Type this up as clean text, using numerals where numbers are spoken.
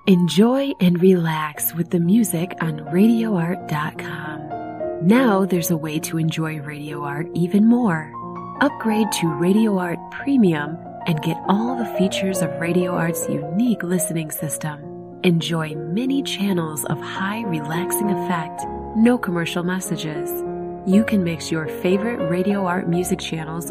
Enjoy and relax with the music on RadioArt.com. Now there's a way to enjoy Radio Art even more. Upgrade to Radio Art Premium and get all the features of Radio Art's unique listening system. Enjoy many channels of high relaxing effect, no commercial messages. You can mix your favorite Radio Art music channels